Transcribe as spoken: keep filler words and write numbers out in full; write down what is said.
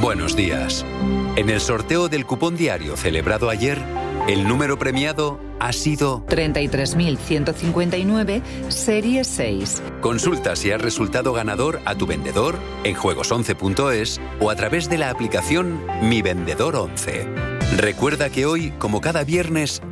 Buenos días. En el sorteo del cupón diario celebrado ayer, el número premiado ha sido treinta y tres mil ciento cincuenta y nueve, serie seis. Consulta si has resultado ganador a tu vendedor en juegos once punto es o a través de la aplicación Mi Vendedor once. Recuerda que hoy, como cada viernes,